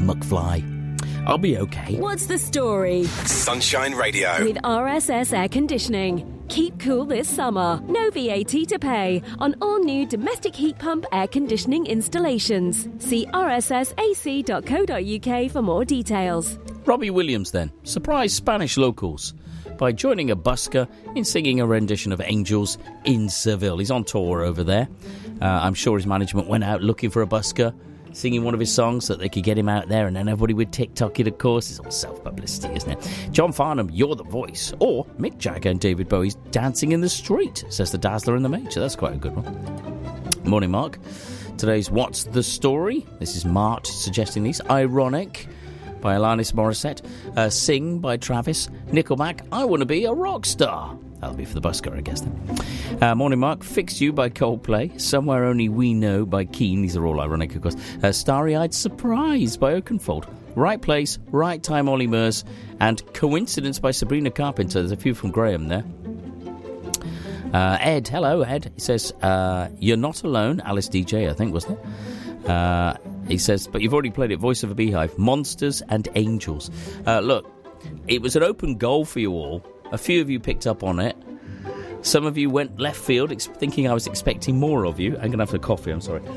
McFly. I'll be okay. What's the story? Sunshine Radio. With RSS Air Conditioning. Keep cool this summer. No VAT to pay on all new domestic heat pump air conditioning installations. See rssac.co.uk for more details. Robbie Williams then surprised Spanish locals by joining a busker in singing a rendition of Angels in Seville. He's on tour over there. I'm sure his management went out looking for a busker, singing one of his songs so that they could get him out there, and then everybody would TikTok it, of course. It's all self-publicity, isn't it? John Farnham, You're the Voice, or Mick Jagger and David Bowie's Dancing in the Street, says the Dazzler and the Major. That's quite a good one. Morning, Mark. Today's What's the Story? This is Mart suggesting these. Ironic by Alanis Morissette. Sing by Travis. Nickelback, I Want to Be a Rock Star. That'll be for the busker, I guess, then. Morning, Mark. Fix You by Coldplay. Somewhere Only We Know by Keane. These are all ironic, of course. Starry-Eyed Surprise by Oakenfold. Right Place, Right Time, Ollie Murs. And Coincidence by Sabrina Carpenter. There's a few from Graham there. Ed, hello, Ed. He says, You're Not Alone. Alice DJ, I think, wasn't it? He says, but you've already played it. Voice of a Beehive. Monsters and Angels. Look, it was an open goal for you all. A few of you picked up on it. Some of you went left field, thinking I was expecting more of you. I'm going to have a coffee, I'm sorry.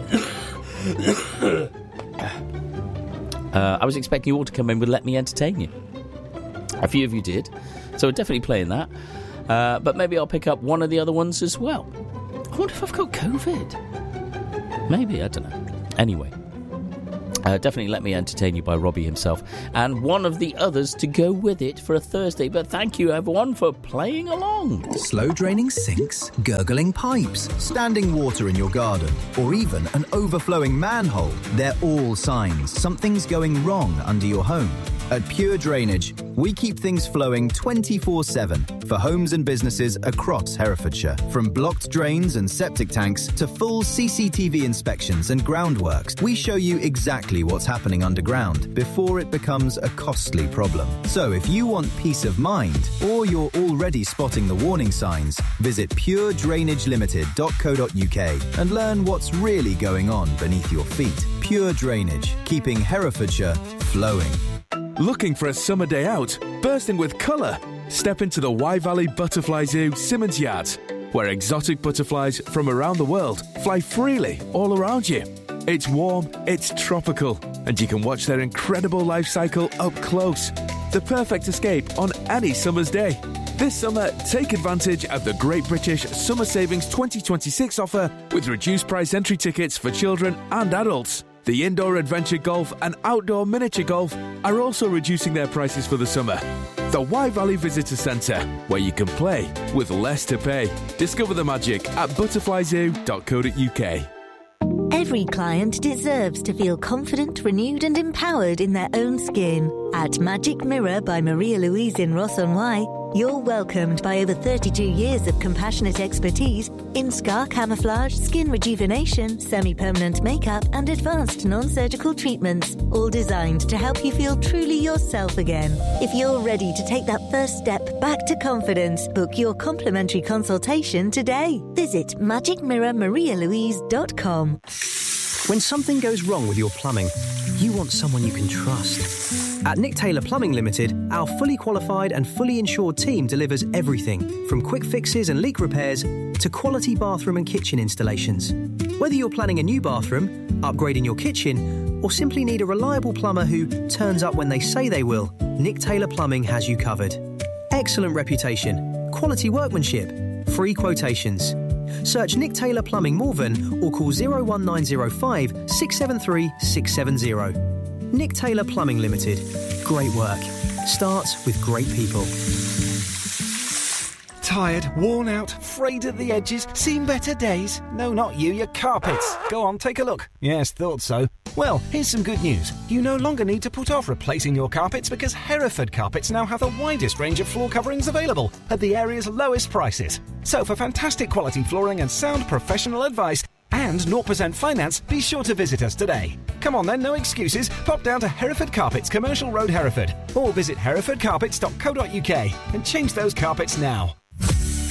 I was expecting you all to come in with Let Me Entertain You. A few of you did. So we're definitely playing that. But maybe I'll pick up one of the other ones as well. I wonder if I've got COVID. Maybe, I don't know. Anyway. Definitely Let Me Entertain You by Robbie himself. And one of the others to go with it for a Thursday. But thank you, everyone, for playing along. Slow-draining sinks, gurgling pipes, standing water in your garden, or even an overflowing manhole. They're all signs something's going wrong under your home. At Pure Drainage, we keep things flowing 24/7 for homes and businesses across Herefordshire. From blocked drains and septic tanks to full CCTV inspections and groundworks, we show you exactly what's happening underground before it becomes a costly problem. So if you want peace of mind, or you're already spotting the warning signs, visit puredrainagelimited.co.uk and learn what's really going on beneath your feet. Pure Drainage, keeping Herefordshire flowing. Looking for a summer day out, bursting with colour? Step into the Wye Valley Butterfly Zoo, Simmons Yards, where exotic butterflies from around the world fly freely all around you. It's warm, it's tropical, and you can watch their incredible life cycle up close. The perfect escape on any summer's day. This summer, take advantage of the Great British Summer Savings 2026 offer with reduced price entry tickets for children and adults. The indoor adventure golf and outdoor miniature golf are also reducing their prices for the summer. The Wye Valley Visitor Centre, where you can play with less to pay. Discover the magic at butterflyzoo.co.uk. Every client deserves to feel confident, renewed and empowered in their own skin. At Magic Mirror by Maria Louise in Ross-on-Wye, you're welcomed by over 32 years of compassionate expertise in scar camouflage, skin rejuvenation, semi-permanent makeup and advanced non-surgical treatments, all designed to help you feel truly yourself again. If you're ready to take that first step back to confidence, book your complimentary consultation today. Visit magicmirrormarialouise.com. When something goes wrong with your plumbing, you want someone you can trust. At Nick Taylor Plumbing Limited, our fully qualified and fully insured team delivers everything from quick fixes and leak repairs to quality bathroom and kitchen installations. Whether you're planning a new bathroom, upgrading your kitchen, or simply need a reliable plumber who turns up when they say they will, Nick Taylor Plumbing has you covered. Excellent reputation, quality workmanship, free quotations. Search Nick Taylor Plumbing Morven or call 01905 673 670. Nick Taylor Plumbing Limited. Great work. Starts with great people. Tired, worn out, frayed at the edges, seen better days? No, not you, your carpets. Go on, take a look. Yes, thought so. Well, here's some good news. You no longer need to put off replacing your carpets because Hereford Carpets now have the widest range of floor coverings available at the area's lowest prices. So for fantastic quality flooring and sound professional advice and 0% finance, be sure to visit us today. Come on then, no excuses. Pop down to Hereford Carpets, Commercial Road, Hereford, or visit herefordcarpets.co.uk and change those carpets now.